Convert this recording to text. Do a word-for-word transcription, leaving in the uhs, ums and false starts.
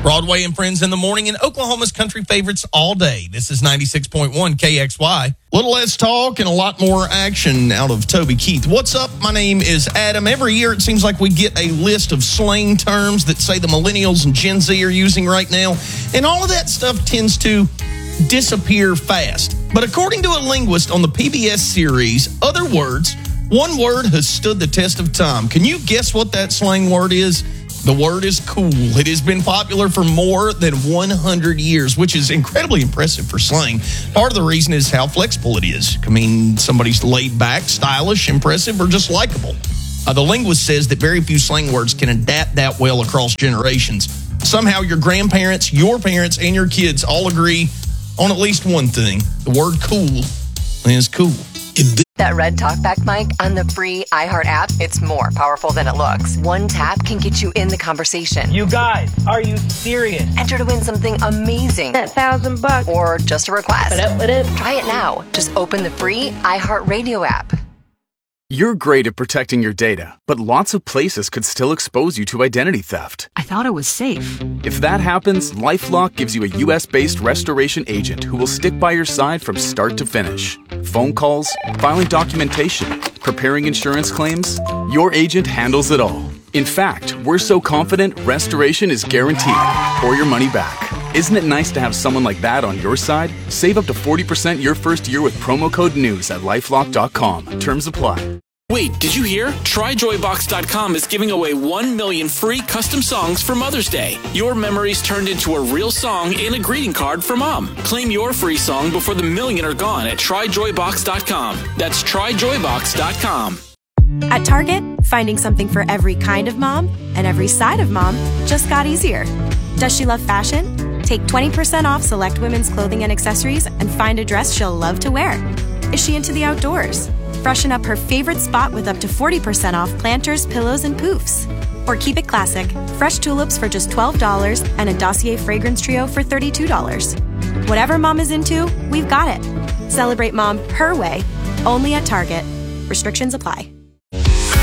Broadway and Friends in the morning and Oklahoma's country favorites all day. This is ninety-six point one K X Y. Little less talk and a lot more action out of Toby Keith. What's up? My name is Adam. Every year it seems like we get a list of slang terms that say the millennials and Gen Z are using right now. And all of that stuff tends to disappear fast. But according to a linguist on the P B S series, Other Words, one word has stood the test of time. Can you guess what that slang word is? The word is cool. It has been popular for more than one hundred years, which is incredibly impressive for slang. Part of the reason is how flexible it is. I mean, somebody's laid back, stylish, impressive, or just likable. Uh, the linguist says that very few slang words can adapt that well across generations. Somehow your grandparents, your parents, and your kids all agree on at least one thing. The word cool is cool. That red talkback mic on the free iHeart app, it's more powerful than it looks. One tap can get you in the conversation. You guys, are you serious? Enter to win something amazing. That thousand bucks. Or just a request. What up, what up? Try it now. Just open the free iHeart Radio app. You're great at protecting your data, but lots of places could still expose you to identity theft. I thought it was safe. If that happens, LifeLock gives you a U S-based restoration agent who will stick by your side from start to finish. Phone calls, filing documentation, preparing insurance claims, your agent handles it all. In fact, we're so confident restoration is guaranteed or your money back. Isn't it nice to have someone like that on your side? Save up to forty percent your first year with promo code NEWS at lifelock dot com. Terms apply. Wait, did you hear? Try Joy Box dot com is giving away one million free custom songs for Mother's Day. Your memories turned into a real song and a greeting card for Mom. Claim your free song before the million are gone at Try Joy Box dot com. That's Try Joy Box dot com. At Target, finding something for every kind of mom and every side of mom just got easier. Does she love fashion? Take twenty percent off select women's clothing and accessories and find a dress she'll love to wear. Is she into the outdoors? Freshen up her favorite spot with up to forty percent off planters, pillows, and poofs. Or keep it classic, fresh tulips for just twelve dollars and a Dossier fragrance trio for thirty-two dollars. Whatever mom is into, we've got it. Celebrate mom her way, only at Target. Restrictions apply.